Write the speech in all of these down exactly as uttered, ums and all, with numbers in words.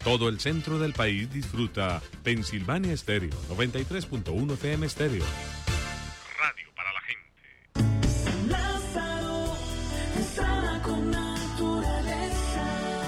Todo el centro del país disfruta Pensilvania Estéreo, noventa y tres punto uno F M Estéreo. Radio para la gente. Lázaro, sana con naturaleza.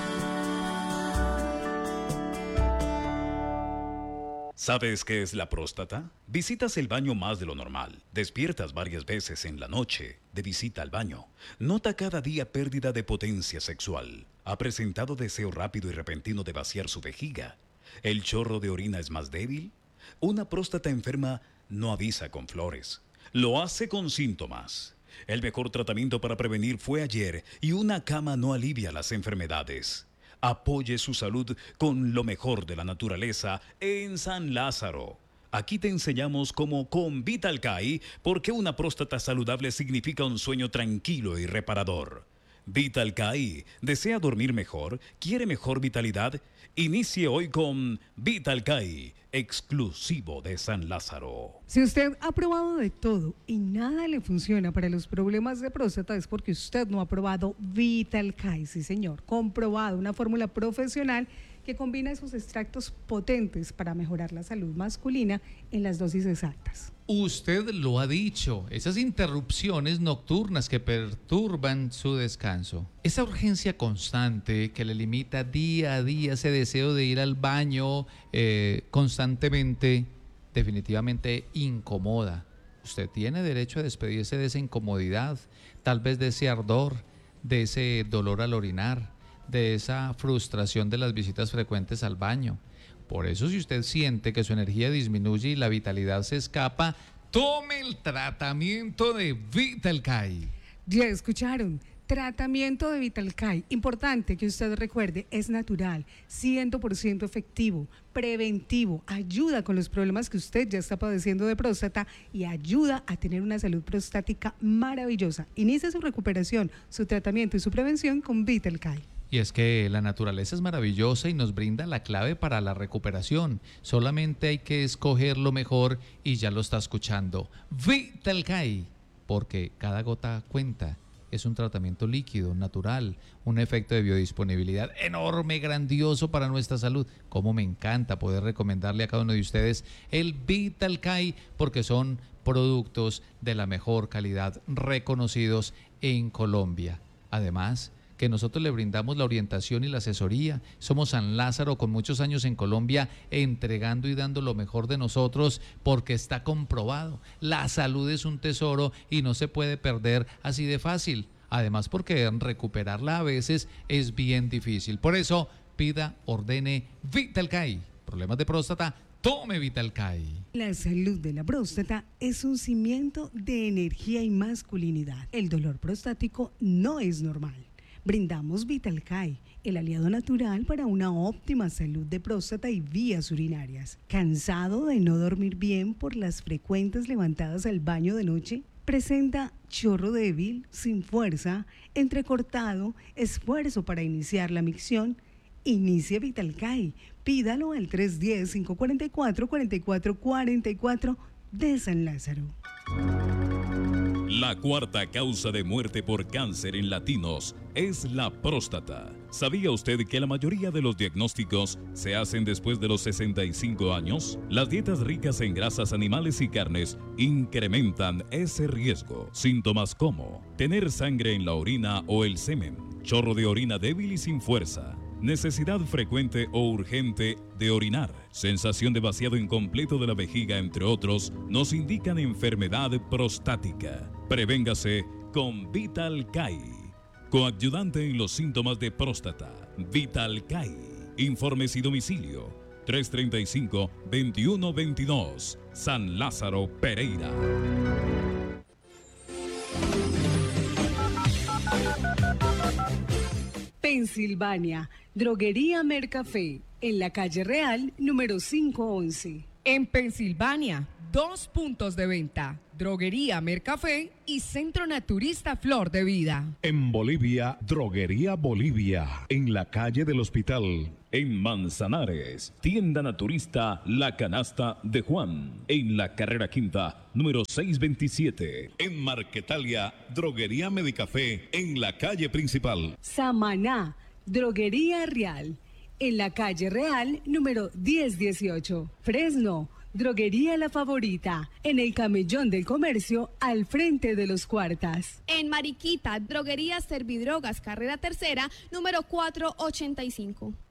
¿Sabes qué es la próstata? Visitas el baño más de lo normal. Despiertas varias veces en la noche de visita al baño. Nota cada día pérdida de potencia sexual. Ha presentado deseo rápido y repentino de vaciar su vejiga. ¿El chorro de orina es más débil? Una próstata enferma no avisa con flores. Lo hace con síntomas. El mejor tratamiento para prevenir fue ayer y una cama no alivia las enfermedades. Apoye su salud con lo mejor de la naturaleza en San Lázaro. Aquí te enseñamos cómo con Vitalcay, porque una próstata saludable significa un sueño tranquilo y reparador. Vitalcay, ¿desea dormir mejor? ¿Quiere mejor vitalidad? Inicie hoy con Vitalcay, exclusivo de San Lázaro. Si usted ha probado de todo y nada le funciona para los problemas de próstata, es porque usted no ha probado Vitalcay. Sí, señor, comprobado, una fórmula profesional que combina esos extractos potentes para mejorar la salud masculina en las dosis exactas. Usted lo ha dicho, esas interrupciones nocturnas que perturban su descanso, esa urgencia constante que le limita día a día ese deseo de ir al baño eh, constantemente, definitivamente incomoda. Usted tiene derecho a despedirse de esa incomodidad, tal vez de ese ardor, de ese dolor al orinar, de esa frustración de las visitas frecuentes al baño. Por eso, si usted siente que su energía disminuye y la vitalidad se escapa, tome el tratamiento de Vitalcay. Ya escucharon, tratamiento de Vitalcay. Importante que usted recuerde, es natural, cien por ciento efectivo, preventivo, ayuda con los problemas que usted ya está padeciendo de próstata y ayuda a tener una salud prostática maravillosa. Inicie su recuperación, su tratamiento y su prevención con Vitalcay. Y es que la naturaleza es maravillosa y nos brinda la clave para la recuperación. Solamente hay que escoger lo mejor y ya lo está escuchando. Vitalcay, porque cada gota cuenta. Es un tratamiento líquido, natural, un efecto de biodisponibilidad enorme, grandioso para nuestra salud. Como me encanta poder recomendarle a cada uno de ustedes el Vitalcay, porque son productos de la mejor calidad reconocidos en Colombia. Además, que nosotros le brindamos la orientación y la asesoría. Somos San Lázaro con muchos años en Colombia entregando y dando lo mejor de nosotros porque está comprobado. La salud es un tesoro y no se puede perder así de fácil. Además porque recuperarla a veces es bien difícil. Por eso pida, ordene Vitalcay. Problemas de próstata, tome Vitalcay. La salud de la próstata es un cimiento de energía y masculinidad. El dolor prostático no es normal. Brindamos Vitalcay, el aliado natural para una óptima salud de próstata y vías urinarias. ¿Cansado de no dormir bien por las frecuentes levantadas al baño de noche? ¿Presenta chorro débil, sin fuerza, entrecortado, esfuerzo para iniciar la micción? Inicie Vitalcay. Pídalo al tres uno cero, cinco cuatro cuatro, cuatro cuatro cuatro cuatro de San Lázaro. La cuarta causa de muerte por cáncer en latinos es la próstata. ¿Sabía usted que la mayoría de los diagnósticos se hacen después de los sesenta y cinco años? Las dietas ricas en grasas animales y carnes incrementan ese riesgo. Síntomas como tener sangre en la orina o el semen, chorro de orina débil y sin fuerza, necesidad frecuente o urgente de orinar, sensación de vaciado incompleto de la vejiga, entre otros, nos indican enfermedad prostática. Prevéngase con Vitalcay, coadyuvante en los síntomas de próstata. Vitalcay. Informes y domicilio tres treinta y cinco, veintiuno veintidós, San Lázaro, Pereira. Pensilvania, Droguería Mercafé, en la calle Real, número quinientos once. En Pensilvania, dos puntos de venta, Droguería Mercafé y Centro Naturista Flor de Vida. En Bolivia, Droguería Bolivia, en la calle del Hospital. En Manzanares, tienda naturista La Canasta de Juan, en la carrera quinta, número seiscientos veintisiete. En Marquetalia, Droguería Medicafé, en la calle principal. Samaná, Droguería Real, en la calle Real, número diez dieciocho. Fresno, Droguería La Favorita, en el Camellón del Comercio, al frente de los Cuartas. En Mariquita, Droguería Servidrogas, carrera tercera, número cuatrocientos ochenta y cinco.